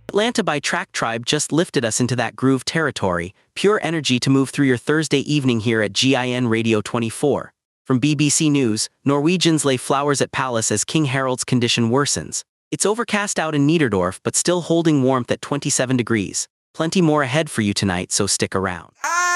Atlanta by Track Tribe just lifted us into that groove territory, pure energy to move through your Thursday evening here at GIN Radio 24. From BBC News, Norwegians lay flowers at palace as King Harald's condition worsens. It's overcast out in Niederdorf but still holding warmth at 27 degrees. Plenty more ahead for you tonight, so stick around.